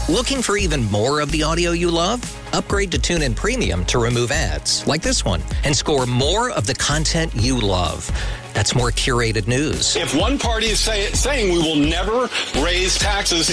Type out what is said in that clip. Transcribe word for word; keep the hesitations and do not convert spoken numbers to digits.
Looking for even more of the audio you love? Upgrade to TuneIn Premium to remove ads, like this one, and score more of the content you love. That's more curated news. If one party is say, saying we will never raise taxes